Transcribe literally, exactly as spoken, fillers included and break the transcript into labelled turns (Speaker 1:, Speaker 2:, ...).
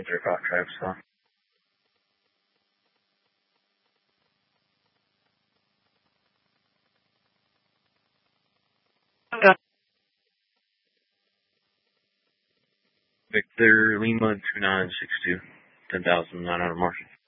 Speaker 1: Enter contract, so. Okay. Victor Lima two nine six two, ten thousand nine hundred marshal.